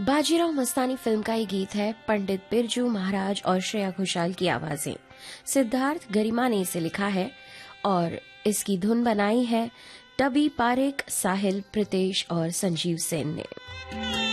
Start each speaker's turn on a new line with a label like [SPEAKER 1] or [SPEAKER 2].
[SPEAKER 1] Bajirao Mastani film का ये गीत है। पंडित बिरजू महाराज और श्रेया घोषाल की आवाजें। सिद्धार्थ गरिमा ने इसे लिखा है और इसकी धुन बनाई है टबी पारेख, साहिल प्रीतेश और संजीव सेन ने।